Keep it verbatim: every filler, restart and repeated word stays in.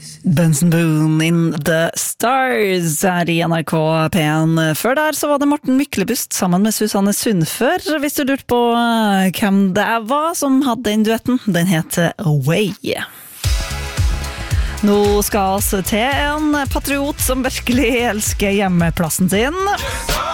Benson Boone in the Stars er i N R K P en. Før der så var det Morten Myklebust sammen med Susanne Sundfør. Hvis du lurte på hvem det var som hadde den duetten, den heter Away. Nå skal vi til en patriot som virkelig elsker hjemmeplassen sin.